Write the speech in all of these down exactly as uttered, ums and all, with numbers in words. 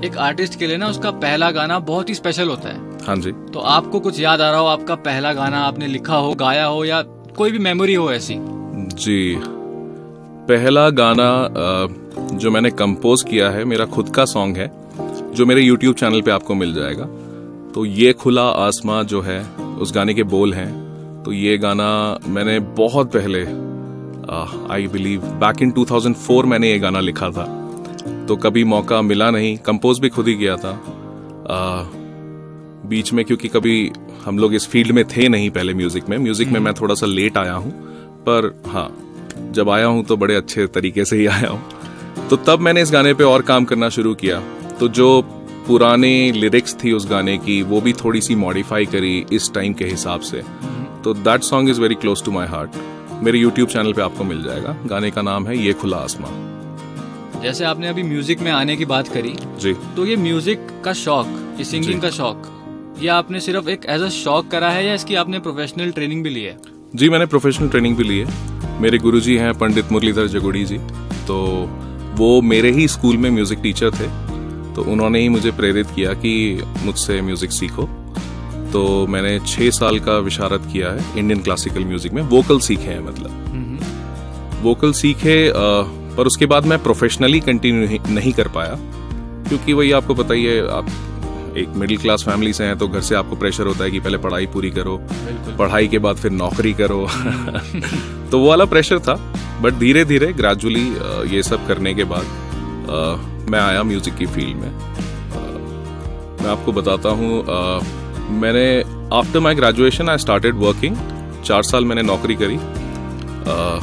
एक आर्टिस्ट के लिए ना उसका पहला गाना बहुत ही स्पेशल होता है। हाँ जी। तो आपको कुछ याद आ रहा हो, आपका पहला गाना आपने लिखा हो, गाया हो, या कोई भी मेमोरी हो ऐसी? जी, पहला गाना जो मैंने कंपोज किया है मेरा खुद का सॉन्ग है, जो मेरे यूट्यूब चैनल पे आपको मिल जाएगा। तो ये खुला आसमां जो है उस गाने के बोल हैं। तो ये गाना मैंने बहुत पहले, I believe back in two thousand four मैंने ये गाना लिखा था। तो कभी मौका मिला नहीं, कंपोज भी खुद ही किया था। आ, बीच में क्योंकि कभी हम लोग इस फील्ड में थे नहीं पहले, म्यूजिक में म्यूजिक में मैं थोड़ा सा लेट आया हूँ, पर हाँ जब आया हूँ तो बड़े अच्छे तरीके से ही आया हूँ। तो तब मैंने इस गाने पे और काम करना शुरू किया। तो जो पुराने लिरिक्स थी उस गाने की वो भी थोड़ी सी मॉडिफाई करी इस टाइम के हिसाब से। तो that song is very close to my heart. मेरे यूट्यूब चैनल पे आपको मिल जाएगा। गाने का नाम है ये खुला आसमां। जैसे आपने अभी म्यूजिक में आने की बात करी जी, तो ये म्यूजिक का शौक, ये सिंगिंग का शौक, ये आपने सिर्फ एक एज अ शौक करा है या इसकी आपने प्रोफेशनल ट्रेनिंग भी ली है? जी, मैंने प्रोफेशनल ट्रेनिंग भी ली है। मेरे गुरुजी हैं पंडित मुरलीधर जगुड़ी जी, तो वो मेरे ही स्कूल में म्यूजिक टीचर थे। तो उन्होंने ही मुझे प्रेरित किया कि मुझसे म्यूजिक सीखो। तो मैंने छह साल का विशारद किया है इंडियन क्लासिकल म्यूजिक में। वोकल सीखे हैं, मतलब वोकल सीखे, पर उसके बाद मैं प्रोफेशनली कंटिन्यू नहीं कर पाया, क्योंकि वही आपको पता ही है, आप एक मिडिल क्लास फैमिली से हैं तो घर से आपको प्रेशर होता है कि पहले पढ़ाई पूरी करो, पढ़ाई के बाद फिर नौकरी करो। तो वो वाला प्रेशर था। बट धीरे धीरे ग्रेजुअली ये सब करने के बाद आ, मैं आया म्यूजिक की फील्ड में। आ, मैं आपको बताता हूँ, मैंने after my graduation I started working. चार साल मैंने नौकरी करी। आ,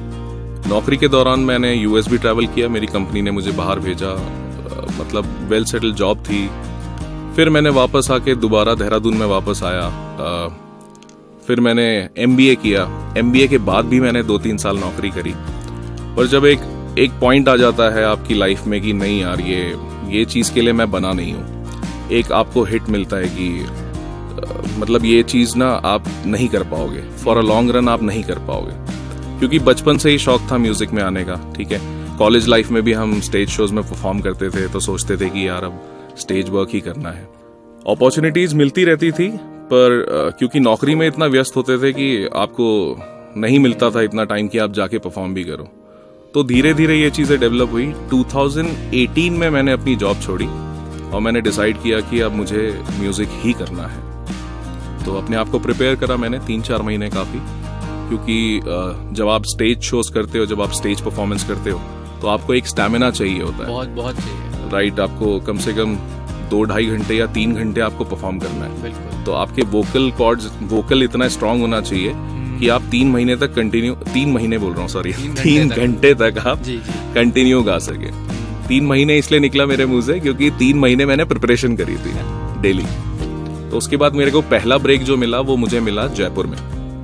नौकरी के दौरान मैंने यूएस भी ट्रैवल किया। मेरी कंपनी ने मुझे बाहर भेजा, आ, मतलब वेल सेटल्ड जॉब थी। फिर मैंने वापस आके दोबारा देहरादून में वापस आया। आ, फिर मैंने एमबीए किया। एमबीए के बाद भी मैंने दो तीन साल नौकरी करी। पर जब एक एक पॉइंट आ जाता है आपकी लाइफ में कि नहीं यार, ये ये चीज़ के लिए मैं बना नहीं हूँ, एक आपको हिट मिलता है कि आ, मतलब ये चीज़ ना आप नहीं कर पाओगे, फॉर अ लॉन्ग रन आप नहीं कर पाओगे। क्योंकि बचपन से ही शौक था म्यूजिक में आने का, ठीक है। कॉलेज लाइफ में भी हम स्टेज शोज में परफॉर्म करते थे, तो सोचते थे कि यार अब स्टेज वर्क ही करना है। अपॉर्चुनिटीज मिलती रहती थी, पर क्योंकि नौकरी में इतना व्यस्त होते थे कि आपको नहीं मिलता था इतना टाइम कि आप जाके परफॉर्म भी करो। तो धीरे धीरे ये चीजें डेवलप हुई। टू थाउजेंड एटीन में मैंने अपनी जॉब छोड़ी और मैंने डिसाइड किया कि अब मुझे म्यूजिक ही करना है। तो अपने आप को प्रिपेयर करा मैंने तीन चार महीने काफी, क्योंकि जब आप स्टेज शोज करते हो, जब आप स्टेज परफॉर्मेंस करते हो, तो आपको एक स्टैमिना चाहिए होता है। बहुत बहुत चाहिए, राइट। आपको कम से कम दो ढाई घंटे या तीन घंटे आपको परफॉर्म करना है। बिल्कुल। तो आपके वोकल कॉर्ड्स, वोकल इतना स्ट्रांग होना चाहिए कि आप तीन महीने तक कंटिन्यू, तीन महीने बोल रहा हूँ सॉरी, तीन घंटे तक आप कंटिन्यू गा सके। तीन महीने इसलिए निकला मेरे मुंह से क्योंकि तीन महीने मैंने प्रिपरेशन करी थी डेली। तो उसके बाद मेरे को पहला ब्रेक जो मिला वो मुझे मिला जयपुर में।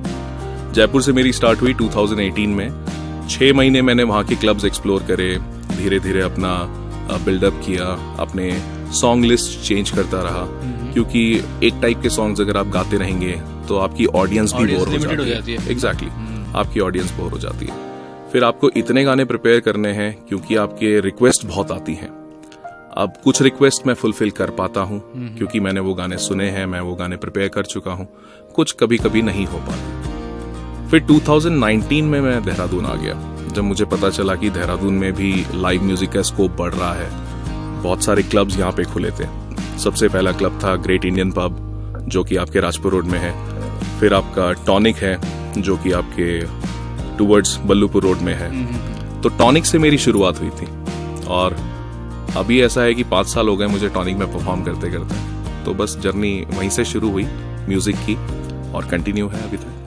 जयपुर से मेरी स्टार्ट हुई टू थाउजेंड एटीन में। छह महीने मैंने वहाँ के क्लब्स एक्सप्लोर करे, धीरे धीरे अपना बिल्डअप किया, अपने सॉन्ग लिस्ट चेंज करता रहा, क्योंकि एक टाइप के सॉन्ग्स अगर आप गाते रहेंगे तो आपकी ऑडियंस भी बोर हो जाती है। एग्जैक्टली, आपकी ऑडियंस बोर हो जाती है। फिर आपको इतने गाने प्रिपेयर करने हैं क्योंकि आपके रिक्वेस्ट बहुत आती हैं। अब कुछ रिक्वेस्ट मैं फुलफिल कर पाता हूँ क्योंकि मैंने वो गाने सुने हैं, मैं वो गाने प्रिपेयर कर चुका हूँ। कुछ कभी कभी नहीं हो पाता। फिर टू थाउजेंड नाइनटीन में मैं देहरादून आ गया, जब मुझे पता चला कि देहरादून में भी लाइव म्यूजिक का स्कोप बढ़ रहा है। बहुत सारे क्लब्स यहाँ पे खुले थे। सबसे पहला क्लब था ग्रेट इंडियन पब, जो कि आपके राजपुर रोड में है। फिर आपका टॉनिक है, जो कि आपके टुवर्ड्स बल्लूपुर रोड में है। तो टॉनिक से मेरी शुरुआत हुई थी और अभी ऐसा है कि पाँच साल हो गए मुझे टॉनिक में परफॉर्म करते करते। तो बस जर्नी वहीं से शुरू हुई म्यूजिक की और कंटिन्यू है अभी तक।